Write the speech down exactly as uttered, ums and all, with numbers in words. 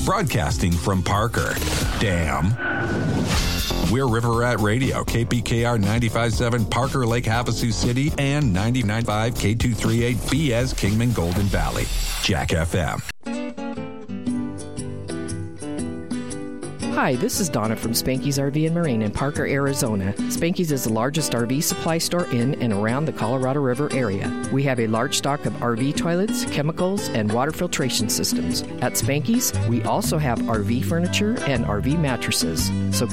broadcasting from Parker. Damn. We're River Rat Radio, K P K R ninety-five point seven Parker Lake Havasu City and ninety-nine point five K two thirty-eight B S Kingman Golden Valley. Jack F M. Hi, this is Donna from Spanky's R V and Marine in Parker, Arizona. Spanky's is the largest R V supply store in and around the Colorado River area. We have a large stock of R V toilets, chemicals, and water filtration systems. At Spanky's, we also have R V furniture and R V mattresses. So